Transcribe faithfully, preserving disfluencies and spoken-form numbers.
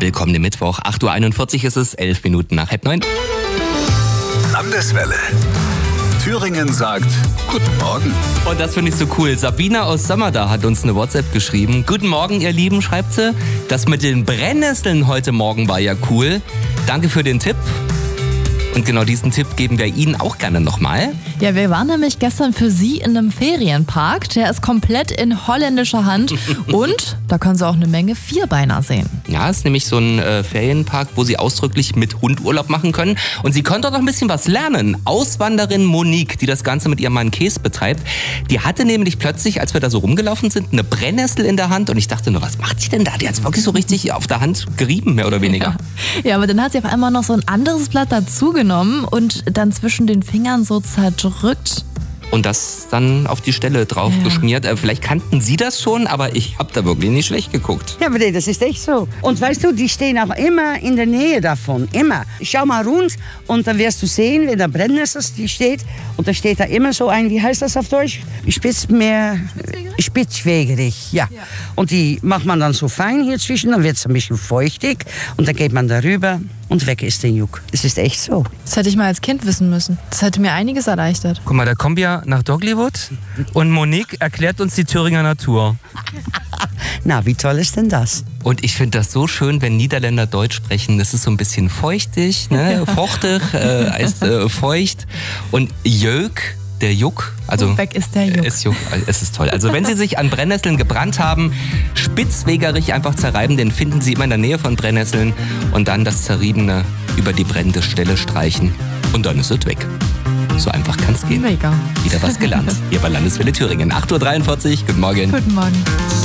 Willkommen im Mittwoch, acht Uhr einundvierzig ist es, elf Minuten nach halb neun. Landeswelle. Thüringen sagt Guten Morgen. Und das finde ich so cool. Sabina aus Sammerda hat uns eine WhatsApp geschrieben. Guten Morgen, ihr Lieben, schreibt sie. Das mit den Brennnesseln heute Morgen war ja cool. Danke für den Tipp. Und genau diesen Tipp geben wir Ihnen auch gerne nochmal. Ja, wir waren nämlich gestern für Sie in einem Ferienpark. Der ist komplett in holländischer Hand und da können Sie auch eine Menge Vierbeiner sehen. Ja, ist nämlich so ein äh, Ferienpark, wo Sie ausdrücklich mit Hund Urlaub machen können. Und Sie können dort noch ein bisschen was lernen. Auswanderin Monique, die das Ganze mit ihrem Mann Kees betreibt, die hatte nämlich plötzlich, als wir da so rumgelaufen sind, eine Brennnessel in der Hand. Und ich dachte nur, was macht sie denn da? Die hat es wirklich so richtig auf der Hand gerieben, mehr oder weniger. Ja. ja, aber dann hat sie auf einmal noch so ein anderes Blatt dazugenommen und dann zwischen den Fingern so zerdrückt. Und das dann auf die Stelle drauf Ja. geschmiert. Äh, vielleicht kannten Sie das schon, aber ich habe da wirklich nicht schlecht geguckt. Ja, aber nee, das ist echt so. Und weißt du, die stehen auch immer in der Nähe davon. Immer. Schau mal rund und dann wirst du sehen, wenn da Brennnessel die steht. Und da steht da immer so ein, wie heißt das auf Deutsch? Spitzmeer, spitzwegerig. Ja. Ja. Und die macht man dann so fein hier zwischen, dann wird es ein bisschen feuchtig. Und dann geht man darüber und weg ist der Juck. Das ist echt so. Das hätte ich mal als Kind wissen müssen. Das hätte mir einiges erleichtert. Guck mal, da kommen wir nach Doglywood und Monique erklärt uns die Thüringer Natur. Na, wie toll ist denn das? Und ich finde das so schön, wenn Niederländer Deutsch sprechen. Das ist so ein bisschen feuchtig, ne? Vochtig, äh, heißt äh, feucht. Und Jöck, der Juck, also Weg ist der Juck. Ist Juck. Es ist toll. Also wenn Sie sich an Brennnesseln gebrannt haben, spitzwegerig einfach zerreiben, den finden Sie immer in der Nähe von Brennnesseln und dann das Zerriebene über die brennende Stelle streichen und dann ist es weg. So einfach kann es gehen. Mega. Wieder was gelernt. Hier bei Landeswelle Thüringen. acht Uhr dreiundvierzig. Guten Morgen. Guten Morgen.